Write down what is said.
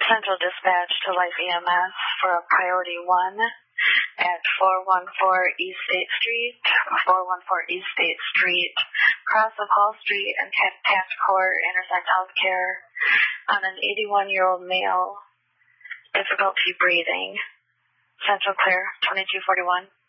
Central dispatch to Life EMS for a priority 1 at 414 East State Street, cross of Hall Street and Taft Court, intersect healthcare, on an 81-year-old male, difficulty breathing. Central clear, 2241.